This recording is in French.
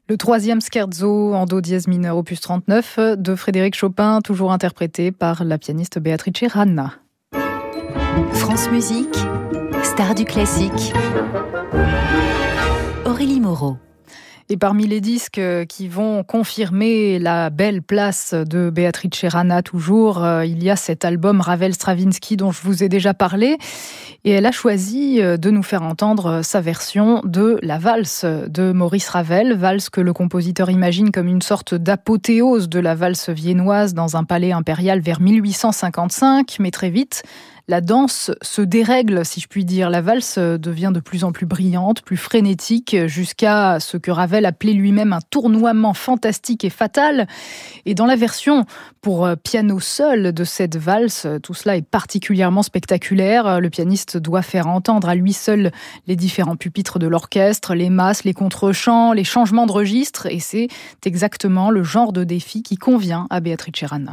Le troisième scherzo en do dièse mineur opus 39 de Frédéric Chopin, toujours interprété par la pianiste Beatrice Ranna. France Musique, star du classique. Aurélie Moreau. Et parmi les disques qui vont confirmer la belle place de Beatrice Ranna toujours, il y a cet album Ravel-Stravinsky dont je vous ai déjà parlé. Et elle a choisi de nous faire entendre sa version de la valse de Maurice Ravel, valse que le compositeur imagine comme une sorte d'apothéose de la valse viennoise dans un palais impérial vers 1855, mais très vite, la danse se dérègle, si je puis dire. La valse devient de plus en plus brillante, plus frénétique, jusqu'à ce que Ravel appelait lui-même un tournoiement fantastique et fatal. Et dans la version pour piano seul de cette valse, tout cela est particulièrement spectaculaire. Le pianiste doit faire entendre à lui seul les différents pupitres de l'orchestre, les masses, les contre-chants, les changements de registre. Et c'est exactement le genre de défi qui convient à Beatrice Ranna.